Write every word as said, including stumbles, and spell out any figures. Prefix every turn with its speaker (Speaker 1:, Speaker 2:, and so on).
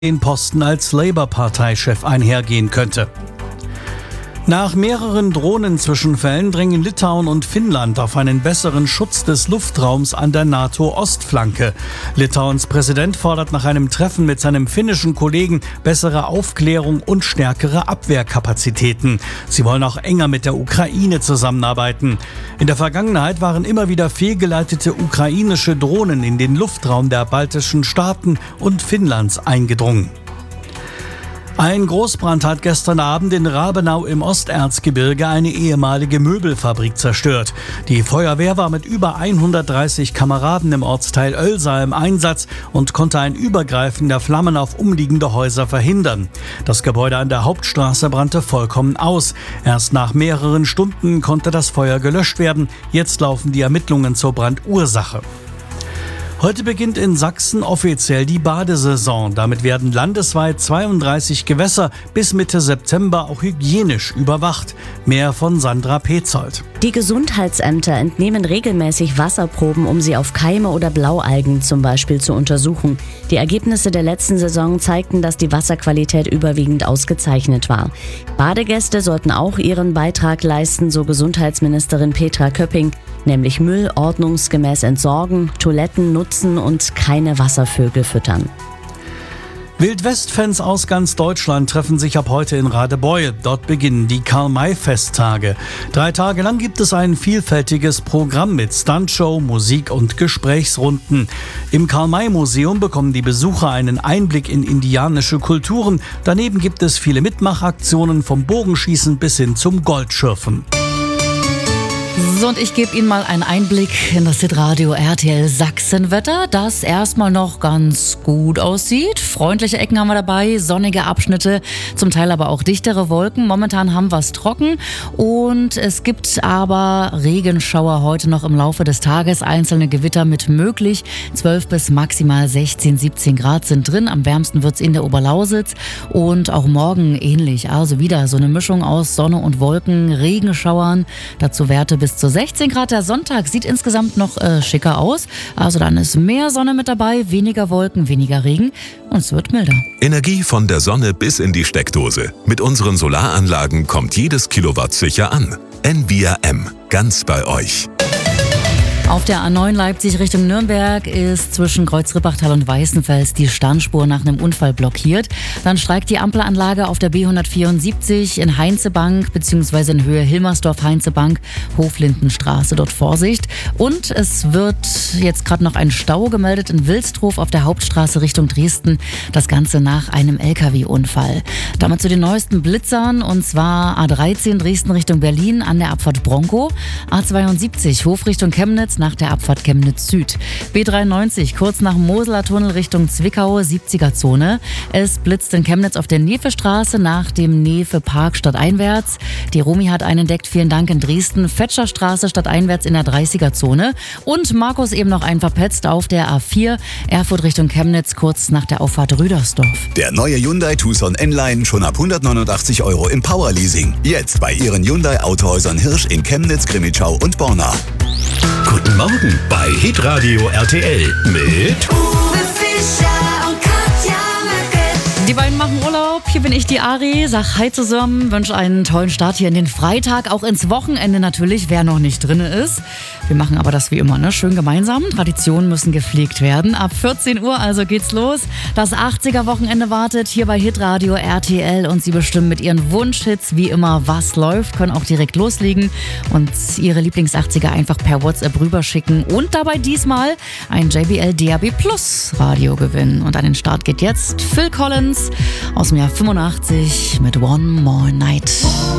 Speaker 1: den Posten als Labour-Parteichef einhergehen könnte. Nach mehreren Drohnenzwischenfällen drängen Litauen und Finnland auf einen besseren Schutz des Luftraums an der NATO-Ostflanke. Litauens Präsident fordert nach einem Treffen mit seinem finnischen Kollegen bessere Aufklärung und stärkere Abwehrkapazitäten. Sie wollen auch enger mit der Ukraine zusammenarbeiten. In der Vergangenheit waren immer wieder fehlgeleitete ukrainische Drohnen in den Luftraum der baltischen Staaten und Finnlands eingedrungen. Ein Großbrand hat gestern Abend in Rabenau im Osterzgebirge eine ehemalige Möbelfabrik zerstört. Die Feuerwehr war mit über hundertdreißig Kameraden im Ortsteil Oelsa im Einsatz und konnte ein Übergreifen der Flammen auf umliegende Häuser verhindern. Das Gebäude an der Hauptstraße brannte vollkommen aus. Erst nach mehreren Stunden konnte das Feuer gelöscht werden. Jetzt laufen die Ermittlungen zur Brandursache. Heute beginnt in Sachsen offiziell die Badesaison. Damit werden landesweit zweiunddreißig Gewässer bis Mitte September auch hygienisch überwacht. Mehr von Sandra Petzold.
Speaker 2: Die Gesundheitsämter entnehmen regelmäßig Wasserproben, um sie auf Keime oder Blaualgen zum Beispiel zu untersuchen. Die Ergebnisse der letzten Saison zeigten, dass die Wasserqualität überwiegend ausgezeichnet war. Badegäste sollten auch ihren Beitrag leisten, so Gesundheitsministerin Petra Köpping, nämlich Müll ordnungsgemäß entsorgen, Toiletten nutzen und keine Wasservögel füttern.
Speaker 1: Wildwest-Fans aus ganz Deutschland treffen sich ab heute in Radebeul. Dort beginnen die Karl-May-Festtage. Drei Tage lang gibt es ein vielfältiges Programm mit Stuntshow, Musik und Gesprächsrunden. Im Karl-May-Museum bekommen die Besucher einen Einblick in indianische Kulturen. Daneben gibt es viele Mitmachaktionen vom Bogenschießen bis hin zum Goldschürfen.
Speaker 3: So, und ich gebe Ihnen mal einen Einblick in das Hitradio R T L Sachsenwetter, das erstmal noch ganz gut aussieht. Freundliche Ecken haben wir dabei, sonnige Abschnitte, zum Teil aber auch dichtere Wolken. Momentan haben wir es trocken und es gibt aber Regenschauer heute noch im Laufe des Tages. Einzelne Gewitter mit möglich zwölf bis maximal sechzehn, siebzehn Grad sind drin. Am wärmsten wird es in der Oberlausitz und auch morgen ähnlich. Also wieder so eine Mischung aus Sonne und Wolken, Regenschauern, dazu Werte bis zu sechzehn Grad. Der Sonntag sieht insgesamt noch äh, schicker aus. Also dann ist mehr Sonne mit dabei, weniger Wolken, weniger Regen und es wird milder.
Speaker 4: Energie von der Sonne bis in die Steckdose. Mit unseren Solaranlagen kommt jedes Kilowatt sicher an. N V R M, ganz bei euch.
Speaker 3: Auf der A neun Leipzig Richtung Nürnberg ist zwischen Kreuz-Rippachtal und Weißenfels die Standspur nach einem Unfall blockiert. Dann streikt die Ampelanlage auf der B hundertvierundsiebzig in Heinzebank bzw. in Höhe Hilmersdorf-Heinzebank, Hoflindenstraße, dort Vorsicht. Und es wird jetzt gerade noch ein Stau gemeldet in Wilsdruf auf der Hauptstraße Richtung Dresden. Das Ganze nach einem L K W-Unfall. Damit zu den neuesten Blitzern, und zwar A dreizehn Dresden Richtung Berlin an der Abfahrt Bronco, A zweiundsiebzig Hof Richtung Chemnitz nach der Abfahrt Chemnitz Süd. B dreiundneunzig kurz nach dem Moseler Tunnel Richtung Zwickau, siebziger Zone. Es blitzt in Chemnitz auf der Nevestraße nach dem Nefe-Park stadteinwärts. Die Romi hat einen entdeckt, vielen Dank in Dresden. Fetscherstraße stadteinwärts in der dreißiger Zone. Und Markus eben noch einen verpetzt auf der A vier, Erfurt Richtung Chemnitz, kurz nach der Auffahrt Rüdersdorf.
Speaker 5: Der neue Hyundai Tucson N-Line schon ab hundertneunundachtzig Euro im Powerleasing. Jetzt bei Ihren Hyundai Autohäusern Hirsch in Chemnitz, Grimmitschau und Borna.
Speaker 6: Guten Morgen bei Hitradio R T L mit
Speaker 7: Uwe Fischer und Katja Möcke.
Speaker 3: Die beiden machen Urlaub. Hier bin ich, die Ari. Sag hi zusammen. Wünsche einen tollen Start hier in den Freitag. Auch ins Wochenende natürlich, wer noch nicht drin ist. Wir machen aber das wie immer, ne? Schön gemeinsam. Traditionen müssen gepflegt werden. Ab vierzehn Uhr also geht's los. Das achtziger-Wochenende wartet hier bei Hitradio R T L. Und Sie bestimmen mit Ihren Wunschhits wie immer, was läuft. Können auch direkt loslegen und Ihre Lieblings-achtziger einfach per WhatsApp rüberschicken. Und dabei diesmal ein J B L D A B Plus Radio gewinnen. Und an den Start geht jetzt Phil Collins aus dem Jahr fünfundachtzig mit One More Night.